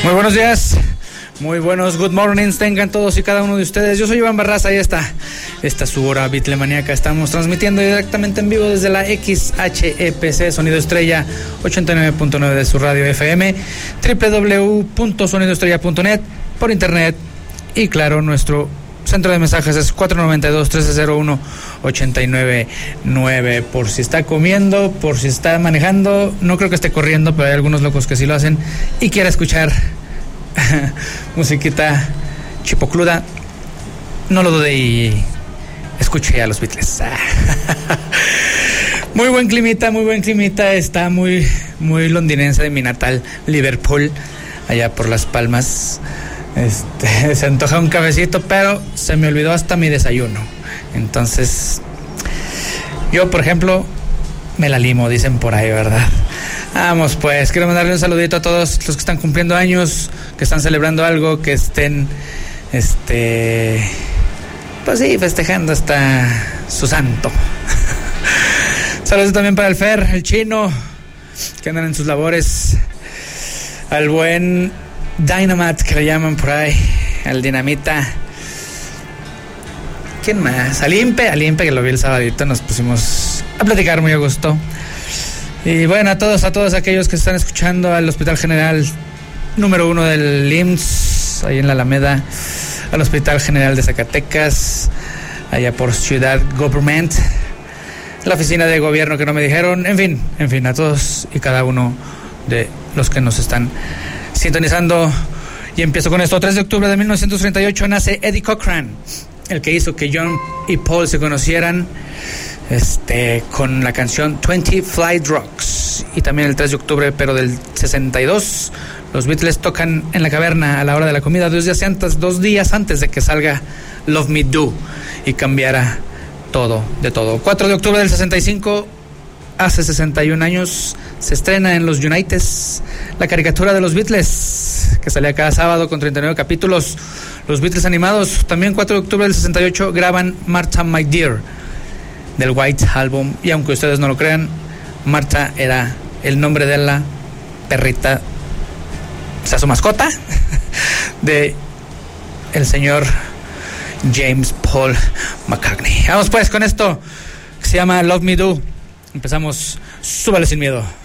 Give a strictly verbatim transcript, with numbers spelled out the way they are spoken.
Muy buenos días, muy buenos good mornings tengan todos y cada uno de ustedes. Yo soy Iván Barraza, ahí está, esta es su hora Beatlemaníaca. Estamos transmitiendo directamente en vivo desde la X H E P C Sonido Estrella ochenta y nueve punto nueve de su radio F M, doble u doble u doble u punto sonido estrella punto net, por internet, y claro, nuestro centro de mensajes es cuatro nueve dos, uno tres cero uno, ocho nueve nueve. Por si está comiendo, por si está manejando, no creo que esté corriendo, pero hay algunos locos que sí lo hacen y quiere escuchar musiquita chipocluda, no lo dude y escuche a los Beatles. Muy buen climita, muy buen climita, está muy, muy londinense de mi natal Liverpool, allá por Las Palmas. Este, se antoja un cafecito, pero se me olvidó hasta mi desayuno. Entonces, yo, por ejemplo, me la limo, dicen por ahí, ¿verdad? Vamos, pues, quiero mandarle un saludito a todos los que están cumpliendo años, que están celebrando algo, que estén, este, pues sí, festejando hasta su santo. Saludos también para el Fer, el chino, que andan en sus labores, al buen Dynamite, que le llaman por ahí, al Dinamita. ¿Quién más? Alimpe, Alimpe, que lo vi el sabadito, nos pusimos a platicar muy a gusto. Y bueno, a todos, a todos aquellos que están escuchando, al Hospital General número uno del I M S S, ahí en la Alameda, al Hospital General de Zacatecas, allá por Ciudad Government, la oficina de gobierno que no me dijeron, en fin, en fin, a todos y cada uno de los que nos están sintonizando. Y empiezo con esto. tres de octubre de mil novecientos treinta y ocho nace Eddie Cochran, el que hizo que John y Paul se conocieran, este, con la canción veinte Flight Rocks. Y también el tres de octubre, pero del sesenta y dos, los Beatles tocan en la caverna a la hora de la comida, dos días antes, dos días antes de que salga Love Me Do y cambiara todo, de todo. cuatro de octubre del sesenta y cinco, hace sesenta y un años, se estrena en los Unites la caricatura de los Beatles, que salía cada sábado con treinta y nueve capítulos, los Beatles animados. También cuatro de octubre del sesenta y ocho graban Martha My Dear del White Album, y aunque ustedes no lo crean, Martha era el nombre de la perrita, o sea, su mascota, de el señor James Paul McCartney. Vamos pues con esto que se llama Love Me Do. Empezamos, súbale sin miedo.